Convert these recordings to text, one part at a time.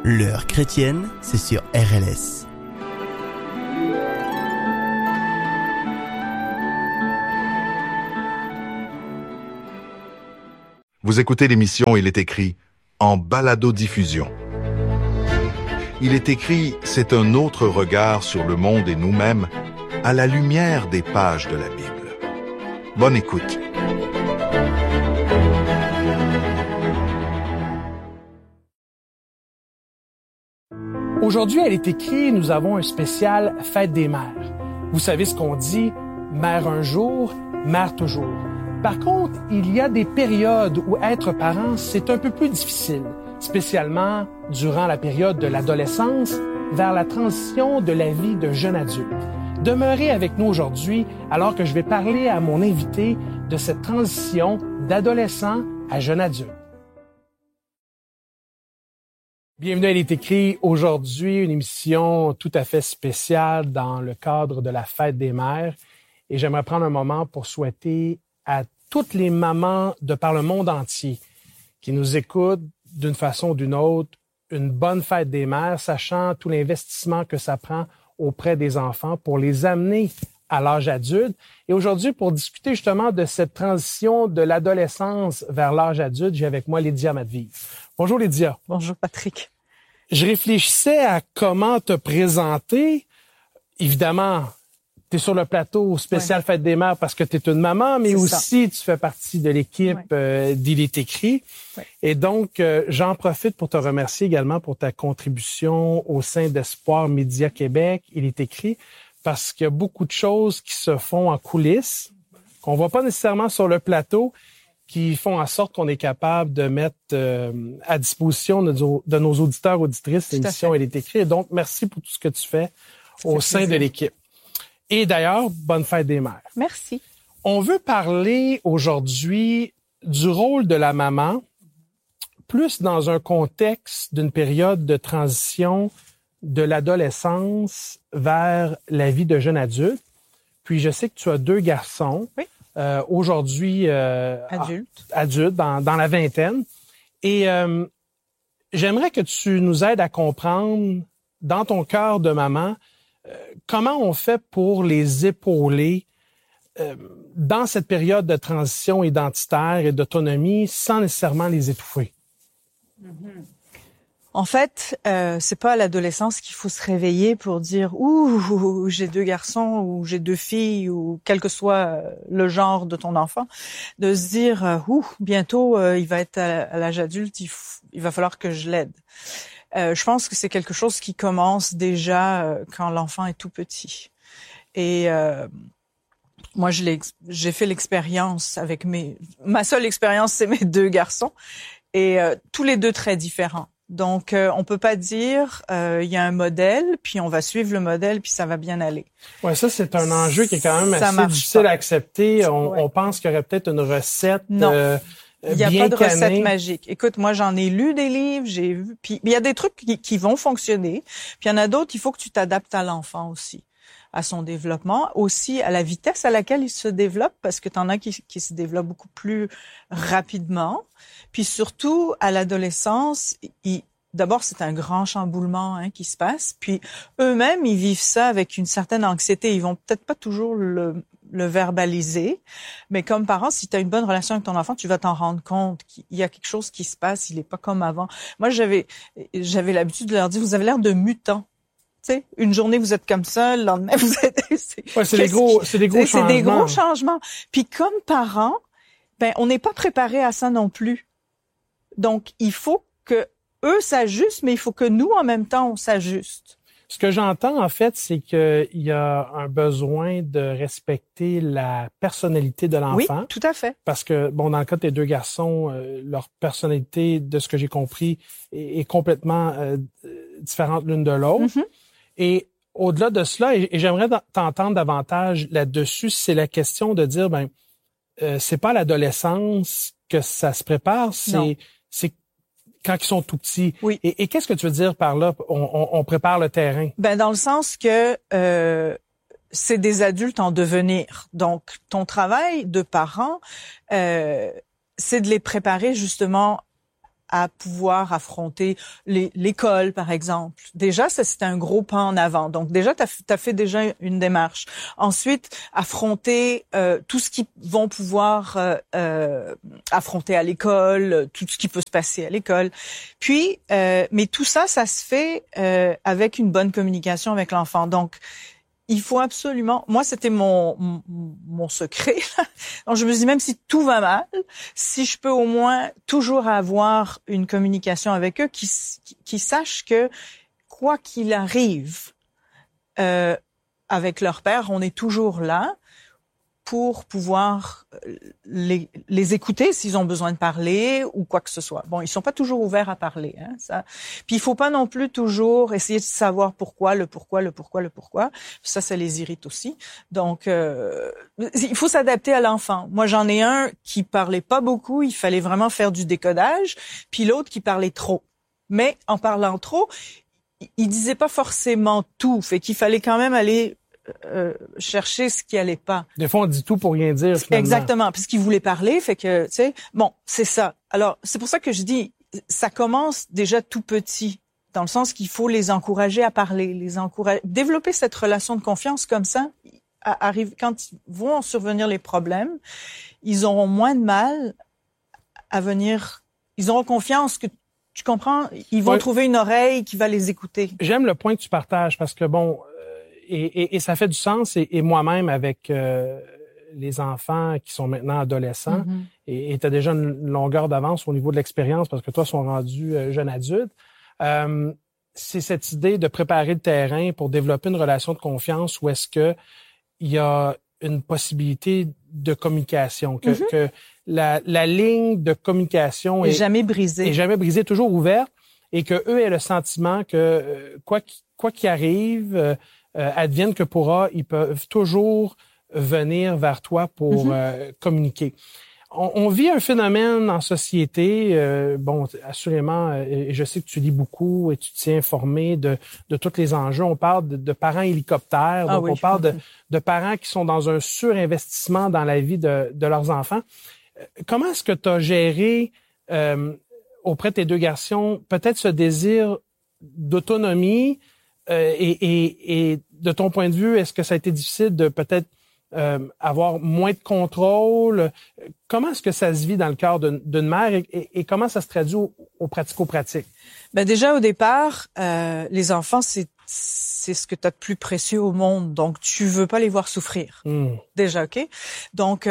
L'heure chrétienne, c'est sur RLS. Vous écoutez l'émission Il est écrit en balado-diffusion. Il est écrit, c'est un autre regard sur le monde et nous-mêmes à la lumière des pages de la Bible. Bonne écoute. Aujourd'hui, elle est écrit, nous avons un spécial Fête des mères. Vous savez ce qu'on dit, mère un jour, mère toujours. Par contre, il y a des périodes où être parent, c'est un peu plus difficile, spécialement durant la période de l'adolescence vers la transition de la vie de jeune adulte. Demeurez avec nous aujourd'hui alors que je vais parler à mon invité de cette transition d'adolescent à jeune adulte. Bienvenue à Elle est écrit. Aujourd'hui, une émission tout à fait spéciale dans le cadre de la Fête des mères. Et j'aimerais prendre un moment pour souhaiter à toutes les mamans de par le monde entier qui nous écoutent d'une façon ou d'une autre une bonne Fête des mères, sachant tout l'investissement que ça prend auprès des enfants pour les amener à l'âge adulte. Et aujourd'hui, pour discuter justement de cette transition de l'adolescence vers l'âge adulte, j'ai avec moi Lydia Matviv. Bonjour Lydia. Bonjour Patrick. Je réfléchissais à comment te présenter. Évidemment, tu es sur le plateau spécial Fête des mères parce que tu es une maman, mais aussi tu fais partie de l'équipe d'Il est écrit. Ouais. Et donc, j'en profite pour te remercier également pour ta contribution au sein d'Espoir Média Québec, Il est écrit, parce qu'il y a beaucoup de choses qui se font en coulisses, qu'on voit pas nécessairement sur le plateau, qui font en sorte qu'on est capable de mettre à disposition de nos auditeurs, auditrices, l'émission Elle est écrit. Et donc, merci pour tout ce que tu fais au sein de l'équipe. Et d'ailleurs, bonne Fête des mères. Merci. On veut parler aujourd'hui du rôle de la maman, plus dans un contexte d'une période de transition de l'adolescence vers la vie de jeune adulte. Puis je sais que tu as 2 garçons. Oui. Aujourd'hui adultes dans la vingtaine. Et j'aimerais que tu nous aides à comprendre, dans ton cœur de maman, comment on fait pour les épauler dans cette période de transition identitaire et d'autonomie sans nécessairement les étouffer. Mm-hmm. En fait, c'est pas à l'adolescence qu'il faut se réveiller pour dire ouh, j'ai 2 garçons ou j'ai 2 filles ou quel que soit le genre de ton enfant, de se dire bientôt il va être à l'âge adulte, il va falloir que je l'aide. Je pense que c'est quelque chose qui commence déjà quand l'enfant est tout petit. Et moi j'ai fait l'expérience avec ma seule expérience, c'est mes 2 garçons et tous les 2 très différents. Donc, on peut pas dire il y a un modèle, puis on va suivre le modèle, puis ça va bien aller. Ouais, ça c'est un enjeu qui est quand même assez difficile à accepter. On pense qu'il y aurait peut-être une recette. Non, il n'y a pas de canée. recette magique. Écoute, moi j'en ai lu des livres, j'ai vu, puis il y a des trucs qui vont fonctionner, puis il y en a d'autres, il faut que tu t'adaptes à l'enfant aussi, à son développement, aussi à la vitesse à laquelle il se développe, parce que t'en as qui se développent beaucoup plus rapidement. Puis surtout, à l'adolescence, d'abord, c'est un grand chamboulement qui se passe. Puis eux-mêmes, ils vivent ça avec une certaine anxiété. Ils vont peut-être pas toujours le verbaliser, mais comme parent, si tu as une bonne relation avec ton enfant, tu vas t'en rendre compte qu'il y a quelque chose qui se passe, il est pas comme avant. Moi, j'avais l'habitude de leur dire, vous avez l'air de mutants. Tu sais, une journée vous êtes comme ça, le lendemain vous êtes c'est des gros changements. C'est des gros changements. Puis comme parents, on n'est pas préparé à ça non plus. Donc il faut que eux s'ajustent, mais il faut que nous en même temps on s'ajuste. Ce que j'entends en fait, c'est qu'il y a un besoin de respecter la personnalité de l'enfant. Oui, tout à fait. Parce que dans le cas de tes 2 garçons, leur personnalité, de ce que j'ai compris, est complètement différente l'une de l'autre. Mm-hmm. Et au-delà de cela, et j'aimerais t'entendre davantage là-dessus, c'est la question de dire, c'est pas à l'adolescence que ça se prépare, c'est quand ils sont tout petits. Oui. Et qu'est-ce que tu veux dire par là, on prépare le terrain? Dans le sens que c'est des adultes en devenir. Donc, ton travail de parent, c'est de les préparer justement à pouvoir affronter l'école, par exemple. Déjà, ça, c'était un gros pas en avant. Donc, déjà, t'as fait déjà une démarche. Ensuite, affronter tout ce qu'ils vont pouvoir affronter à l'école, tout ce qui peut se passer à l'école. Puis, mais tout ça, ça se fait avec une bonne communication avec l'enfant. Donc, il faut absolument... Moi, c'était mon secret. Donc, je me dis, même si tout va mal, si je peux au moins toujours avoir une communication avec eux qui sachent que, quoi qu'il arrive avec leur père, on est toujours là pour pouvoir les écouter s'ils ont besoin de parler ou quoi que ce soit. Bon, ils sont pas toujours ouverts à parler, hein, ça. Puis il faut pas non plus toujours essayer de savoir pourquoi. Ça les irrite aussi. Donc, il faut s'adapter à l'enfant. Moi, j'en ai un qui parlait pas beaucoup, il fallait vraiment faire du décodage, puis l'autre qui parlait trop. Mais en parlant trop, il disait pas forcément tout, fait qu'il fallait quand même aller chercher ce qui allait pas. Des fois, on dit tout pour rien dire, finalement. Exactement, puisqu'il voulait parler, fait que, tu sais, bon, c'est ça. Alors, c'est pour ça que je dis, ça commence déjà tout petit, dans le sens qu'il faut les encourager à parler, développer cette relation de confiance comme ça, quand vont survenir les problèmes, ils auront moins de mal à venir, ils auront confiance que, tu comprends, ils vont trouver une oreille qui va les écouter. J'aime le point que tu partages, parce que bon, et ça fait du sens, et moi-même avec les enfants qui sont maintenant adolescents, et tu as déjà une longueur d'avance au niveau de l'expérience parce que toi, sont rendus jeunes adultes, c'est cette idée de préparer le terrain pour développer une relation de confiance où est-ce que il y a une possibilité de communication, que la ligne de communication est jamais brisée. Est jamais brisée, toujours ouverte, et que eux aient le sentiment que quoi qu'il arrive, advienne que pourra, ils peuvent toujours venir vers toi pour communiquer. On vit un phénomène en société, bon, assurément, et je sais que tu lis beaucoup et tu t'es informé de tous les enjeux. On parle de parents hélicoptères, donc on parle de parents qui sont dans un surinvestissement dans la vie de leurs enfants. Comment est-ce que tu as géré auprès de tes deux garçons peut-être ce désir d'autonomie et de ton point de vue, est-ce que ça a été difficile de peut-être avoir moins de contrôle? Comment est-ce que ça se vit dans le cœur d'une mère et comment ça se traduit au pratico-pratique? Ben déjà, au départ, les enfants, c'est ce que tu as de plus précieux au monde. Donc, tu veux pas les voir souffrir. Déjà, OK? Donc,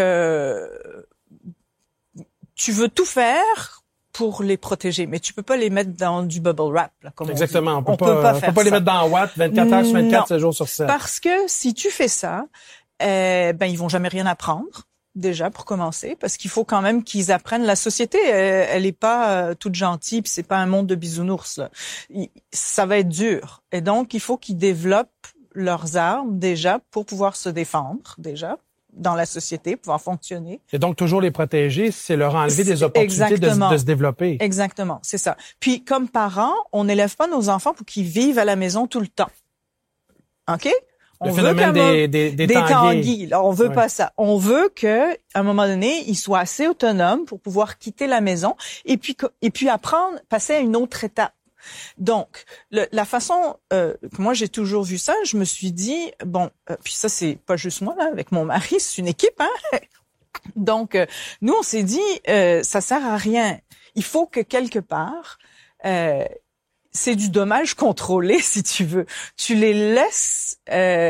tu veux tout faire pour les protéger, mais tu peux pas les mettre dans du bubble wrap, là, comme exactement. On peut pas les mettre dans Watt 24 heures sur 24, 7 jours sur 7. Parce que si tu fais ça, ils vont jamais rien apprendre, déjà, pour commencer, parce qu'il faut quand même qu'ils apprennent. La société, elle est pas toute gentille, puis c'est pas un monde de bisounours, là. Ça va être dur. Et donc, il faut qu'ils développent leurs armes, déjà, pour pouvoir se défendre, déjà, dans la société, pouvoir fonctionner. Et donc, toujours les protéger, c'est leur enlever des opportunités de se développer. Exactement, c'est ça. Puis, comme parents, on n'élève pas nos enfants pour qu'ils vivent à la maison tout le temps. OK? Le phénomène des tanguis. Là, on veut pas ça. On veut que, à un moment donné, ils soient assez autonomes pour pouvoir quitter la maison et puis apprendre, passer à une autre étape. Donc, la façon que moi j'ai toujours vu ça, je me suis dit bon, puis ça c'est pas juste moi là, avec mon mari, c'est une équipe, hein. Donc, nous on s'est dit ça sert à rien. Il faut que quelque part c'est du dommage contrôlé, si tu veux. Tu les laisses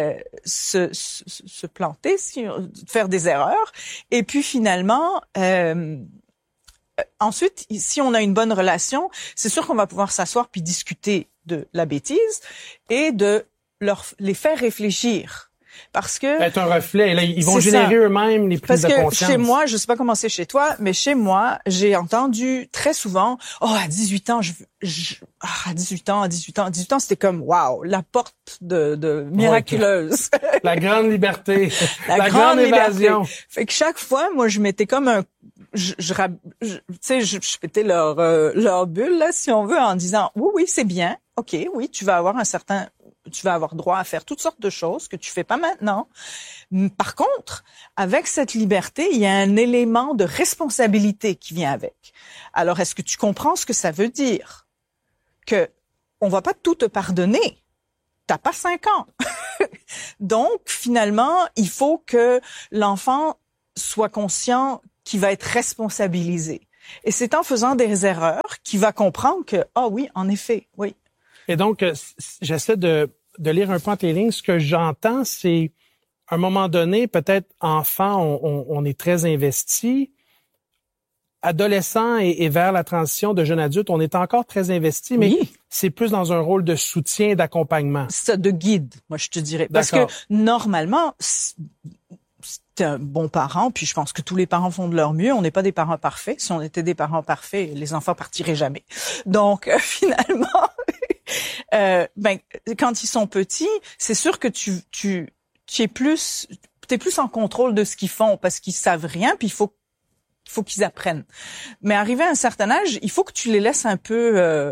se planter, faire des erreurs, et puis finalement, ensuite, si on a une bonne relation, c'est sûr qu'on va pouvoir s'asseoir puis discuter de la bêtise et de les faire réfléchir. Parce que être un reflet, là, ils vont générer eux-mêmes les prises de conscience. Parce que chez moi, je sais pas comment c'est chez toi, mais chez moi, j'ai entendu très souvent, à 18 ans, à 18 ans, c'était comme, waouh, la porte de miraculeuse. La grande liberté. la grande évasion. Fait que chaque fois, moi, je mettais comme je pétais leur bulle, là, si on veut, en disant, oui, c'est bien. OK, oui, tu vas avoir un certain tu vas avoir droit à faire toutes sortes de choses que tu fais pas maintenant. Par contre, avec cette liberté, il y a un élément de responsabilité qui vient avec. Alors, est-ce que tu comprends ce que ça veut dire? Que on va pas tout te pardonner. T'as pas 5 ans. Donc, finalement, il faut que l'enfant soit conscient qu'il va être responsabilisé. Et c'est en faisant des erreurs qu'il va comprendre que, ah oui, en effet, oui. Et donc, j'essaie de lire un peu entre les lignes. Ce que j'entends, c'est, à un moment donné, peut-être enfant, on est très investi. Adolescent et vers la transition de jeune adulte, on est encore très investi, mais c'est plus dans un rôle de soutien, d'accompagnement. C'est de guide, moi je te dirais. Parce que normalement, c'est un bon parent, puis je pense que tous les parents font de leur mieux. On n'est pas des parents parfaits. Si on était des parents parfaits, les enfants partiraient jamais. Donc finalement, quand ils sont petits, c'est sûr que t'es plus en contrôle de ce qu'ils font parce qu'ils savent rien, puis il faut qu'ils apprennent. Mais arrivé à un certain âge, il faut que tu les laisses un peu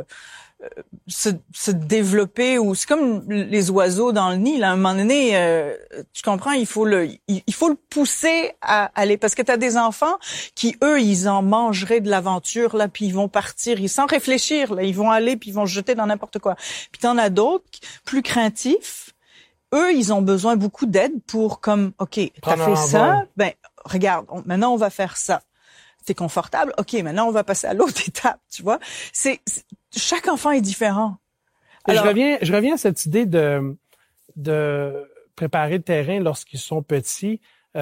se développer, ou c'est comme les oiseaux dans le nid. Là, à un moment donné, tu comprends, il faut le pousser à aller, parce que tu as des enfants qui, eux, ils en mangeraient de l'aventure, là, puis ils vont partir, sans réfléchir, là, ils vont aller, puis ils vont se jeter dans n'importe quoi. Puis t'en as d'autres, plus craintifs. Eux, ils ont besoin beaucoup d'aide pour, comme, OK, t'as fait ça, regarde, maintenant on va faire ça. T'es confortable? OK, maintenant on va passer à l'autre étape, tu vois. Chaque enfant est différent. Alors, je reviens à cette idée de préparer le terrain lorsqu'ils sont petits.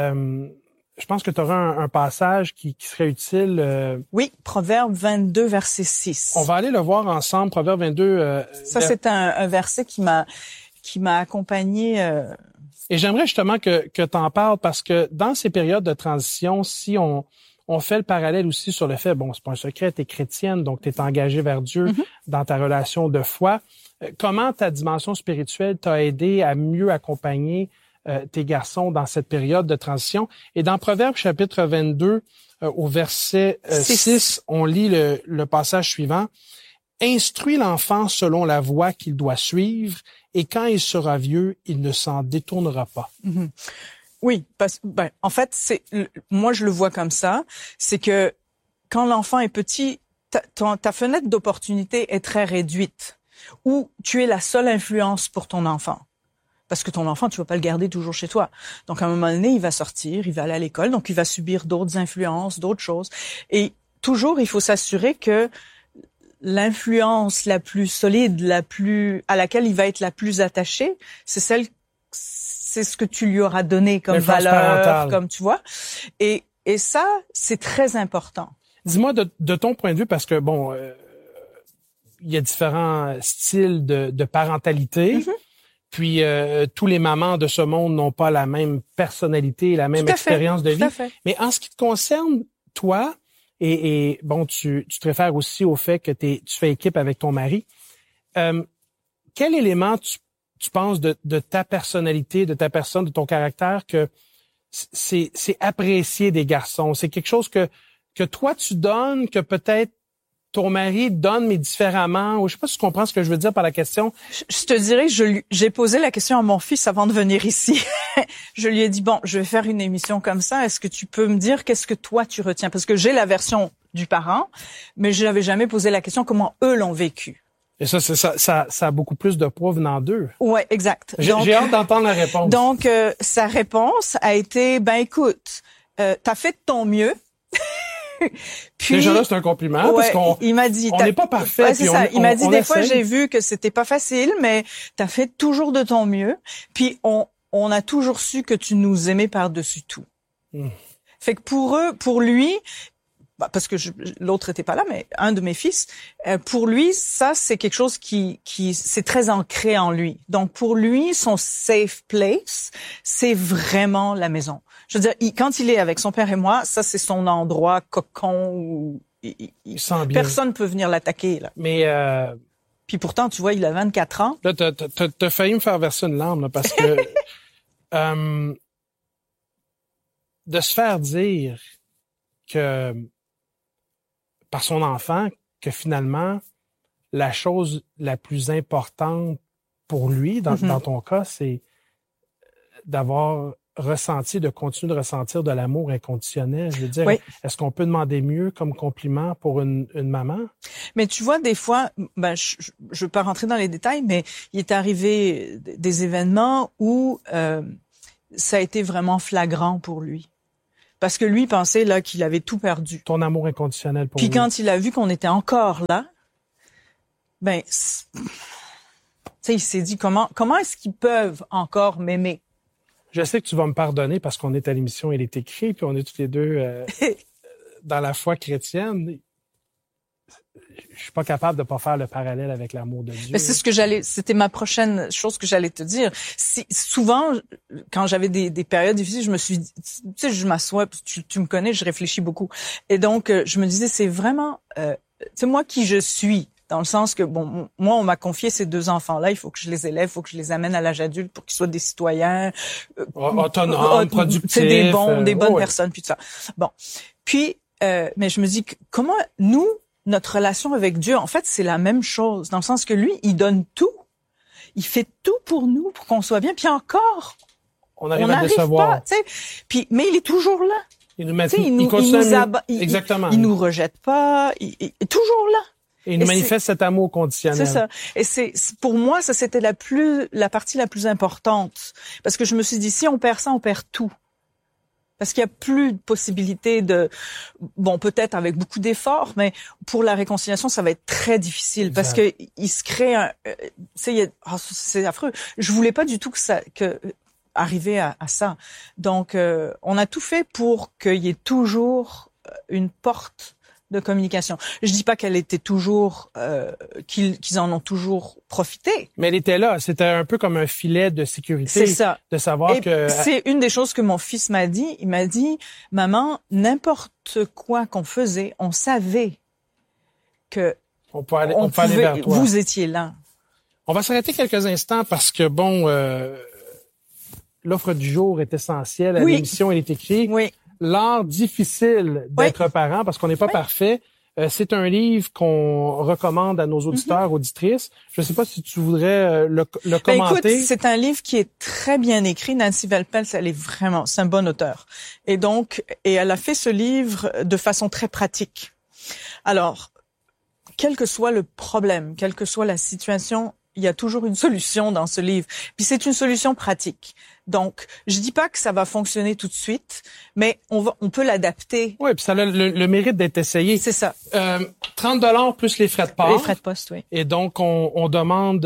Je pense que tu auras un passage qui serait utile. Oui, Proverbe 22, verset 6. On va aller le voir ensemble, Proverbe 22. Ça, c'est un verset qui m'a accompagné. Et j'aimerais justement que tu en parles, parce que dans ces périodes de transition, si on fait le parallèle aussi sur le fait, bon, c'est pas un secret, t'es chrétienne, donc t'es engagée vers Dieu dans ta relation de foi. Comment ta dimension spirituelle t'a aidé à mieux accompagner tes garçons dans cette période de transition? Et dans Proverbes chapitre 22, au verset 6, on lit le passage suivant. « Instruis l'enfant selon la voie qu'il doit suivre, et quand il sera vieux, il ne s'en détournera pas. » Oui, en fait, moi je le vois comme ça, c'est que quand l'enfant est petit, ta fenêtre d'opportunité est très réduite, où tu es la seule influence pour ton enfant. Parce que ton enfant, tu vas pas le garder toujours chez toi. Donc à un moment donné, il va sortir, il va aller à l'école, donc il va subir d'autres influences, d'autres choses. Et toujours, il faut s'assurer que l'influence la plus solide, à laquelle il va être la plus attaché, c'est ce que tu lui auras donné comme valeur, comme tu vois. Et ça, c'est très important. Dis-moi de ton point de vue, parce que bon, il y a différents styles de parentalité. Puis tous les mamans de ce monde n'ont pas la même personnalité, la même expérience de vie. Tout à fait. Mais en ce qui te concerne, toi, et bon, tu te réfères aussi au fait que tu fais équipe avec ton mari. Quel élément tu penses de ta personnalité, de ta personne, de ton caractère, que c'est apprécié des garçons? C'est quelque chose que toi tu donnes, que peut-être ton mari donne, mais différemment? Ou je sais pas si tu comprends ce que je veux dire par la question. Je te dirais, j'ai posé la question à mon fils avant de venir ici. Je lui ai dit, bon, je vais faire une émission comme ça. Est-ce que tu peux me dire qu'est-ce que toi tu retiens? Parce que j'ai la version du parent, mais je n'avais jamais posé la question comment eux l'ont vécu. Et ça a beaucoup plus de poids venant d'eux. Ouais, exact. J'ai hâte d'entendre la réponse. Donc, sa réponse a été, écoute, t'as fait de ton mieux. Puis, déjà là, c'est un compliment, parce qu'on il m'a dit, on n'est pas parfait. Ouais, c'est ça. Il m'a dit, des fois, j'ai vu que c'était pas facile, mais t'as fait toujours de ton mieux. Puis on a toujours su que tu nous aimais par-dessus tout. Fait que pour lui, parce que l'autre était pas là, mais un de mes fils, pour lui, ça, c'est quelque chose qui c'est très ancré en lui. Donc, pour lui, son safe place, c'est vraiment la maison. Je veux dire, quand il est avec son père et moi, ça, c'est son endroit cocon où il sent bien. Personne peut venir l'attaquer, là. Mais, puis pourtant, tu vois, il a 24 ans. Là, t'as failli me faire verser une larme, là, parce que, de se faire dire que, par son enfant, que finalement, la chose la plus importante pour lui, dans ton cas, c'est d'avoir ressenti, de continuer de ressentir de l'amour inconditionnel. Je veux dire, est-ce qu'on peut demander mieux comme compliment pour une maman? Mais tu vois, des fois, je veux pas rentrer dans les détails, mais il est arrivé des événements où ça a été vraiment flagrant pour lui. Parce que lui pensait là qu'il avait tout perdu. Ton amour inconditionnel pour lui. Puis quand il a vu qu'on était encore là, tu sais, il s'est dit comment est-ce qu'ils peuvent encore m'aimer? Je sais que tu vas me pardonner parce qu'on est à l'émission Il est écrit, puis on est tous les deux dans la foi chrétienne. Je suis pas capable de pas faire le parallèle avec l'amour de Dieu. Mais c'était ma prochaine chose que j'allais te dire. Souvent, quand j'avais des périodes difficiles, je me suis dit, tu sais, je m'assois, tu me connais, je réfléchis beaucoup. Et donc, je me disais, c'est vraiment, c'est moi qui je suis. Dans le sens que, moi, on m'a confié ces 2 enfants-là, il faut que je les élève, il faut que je les amène à l'âge adulte pour qu'ils soient des citoyens autonomes, productifs, c'est des bonnes personnes, puis tout ça. Bon, puis, mais je me dis que comment notre relation avec Dieu, en fait, c'est la même chose, dans le sens que lui, il donne tout, il fait tout pour nous, pour qu'on soit bien, puis encore, on arrive à décevoir. Tu sais, puis mais il est toujours là. Il continue, exactement. Il nous rejette pas, il est toujours là. Et il nous manifeste cet amour conditionnel. C'est ça. Et pour moi, ça c'était la partie la plus importante. Parce que je me suis dit, si on perd ça, on perd tout. Parce qu'il y a plus de possibilité peut-être avec beaucoup d'efforts, mais pour la réconciliation, ça va être très difficile. Exact. Parce que il se crée c'est affreux. Je voulais pas du tout arriver à ça. Donc, on a tout fait pour qu'il y ait toujours une porte de communication. Je dis pas qu'elle était toujours, qu'ils en ont toujours profité. Mais elle était là. C'était un peu comme un filet de sécurité. C'est ça. De savoir que... C'est une des choses que mon fils m'a dit. Il m'a dit, maman, n'importe quoi qu'on faisait, on savait que on peut aller vers toi. Vous étiez là. On va s'arrêter quelques instants parce que l'offre du jour est essentielle. À l'émission, elle est écrite. Oui. L'art difficile d'être parent, parce qu'on n'est pas parfait. C'est un livre qu'on recommande à nos auditeurs, auditrices. Je ne sais pas si tu voudrais le commenter. Écoute, c'est un livre qui est très bien écrit. Nancy Valpels, c'est un bon auteur. Et elle a fait ce livre de façon très pratique. Alors, quel que soit le problème, quelle que soit la situation, il y a toujours une solution dans ce livre. Puis c'est une solution pratique. Donc, je dis pas que ça va fonctionner tout de suite, mais on peut l'adapter. Oui, puis ça a le mérite d'être essayé. C'est ça. 30$ plus les frais de port. Les frais de poste, oui. Et donc, on demande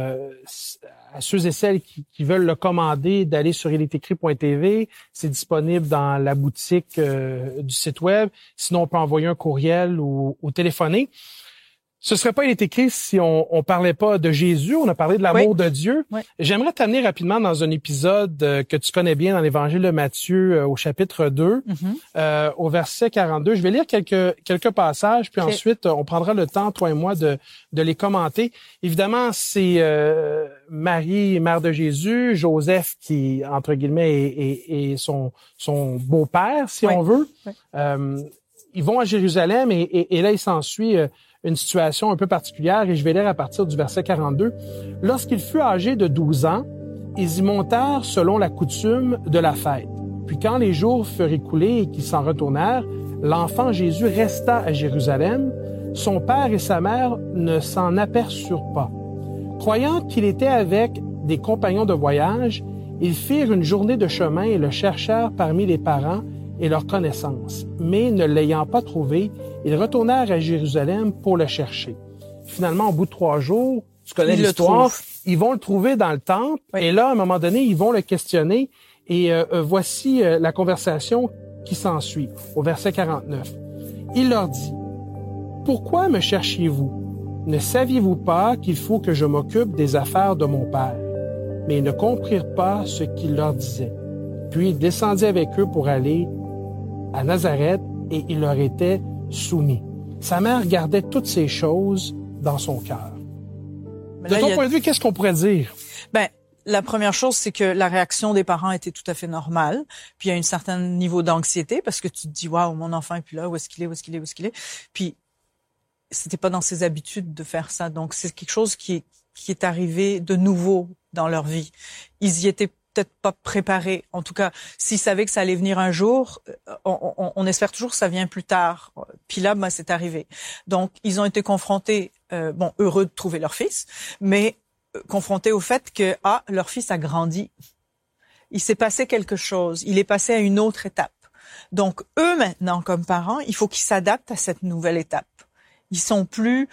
à ceux et celles qui veulent le commander d'aller sur ilétécrit.tv. C'est disponible dans la boutique du site web. Sinon, on peut envoyer un courriel ou téléphoner. Ce serait pas Il est écrit si on parlait pas de Jésus, on a parlé de l'amour de Dieu. Oui. J'aimerais t'amener rapidement dans un épisode que tu connais bien dans l'Évangile de Matthieu au chapitre 2, au verset 42. Je vais lire quelques passages, puis ensuite on prendra le temps, toi et moi, de les commenter. Évidemment, c'est Marie, mère de Jésus, Joseph qui, entre guillemets, est son beau-père, si on veut. Oui. Ils vont à Jérusalem et là, il s'ensuit une situation un peu particulière, et je vais lire à partir du verset 42. « Lorsqu'il fut âgé de 12 ans, ils y montèrent selon la coutume de la fête. Puis quand les jours furent écoulés et qu'ils s'en retournèrent, l'enfant Jésus resta à Jérusalem. Son père et sa mère ne s'en aperçurent pas. Croyant qu'il était avec des compagnons de voyage, ils firent une journée de chemin et le cherchèrent parmi les parents et leurs connaissances. Mais ne l'ayant pas trouvé, ils retournèrent à Jérusalem pour le chercher. Finalement, au bout de 3 jours, tu connais l'histoire, ils vont le trouver dans le temple, et là, à un moment donné, ils vont le questionner, et voici la conversation qui s'ensuit, au verset 49. Il leur dit, « Pourquoi me cherchiez-vous? Ne saviez-vous pas qu'il faut que je m'occupe des affaires de mon Père? » Mais ils ne comprirent pas ce qu'il leur disait. Puis il descendit avec eux pour aller à Nazareth, et il leur était soumis. Sa mère gardait toutes ces choses dans son cœur. De ton point de vue, qu'est-ce qu'on pourrait dire? La première chose, c'est que la réaction des parents était tout à fait normale. Puis il y a un certain niveau d'anxiété parce que tu te dis, waouh, mon enfant est plus là, où est-ce qu'il est? Puis c'était pas dans ses habitudes de faire ça. Donc c'est quelque chose qui qui est arrivé de nouveau dans leur vie. Ils y étaient peut-être pas préparés. En tout cas, s'ils savaient que ça allait venir un jour, on espère toujours que ça vient plus tard. Puis là, c'est arrivé. Donc, ils ont été confrontés, heureux de trouver leur fils, mais confrontés au fait que, leur fils a grandi. Il s'est passé quelque chose. Il est passé à une autre étape. Donc, eux, maintenant, comme parents, il faut qu'ils s'adaptent à cette nouvelle étape. Ils sont plus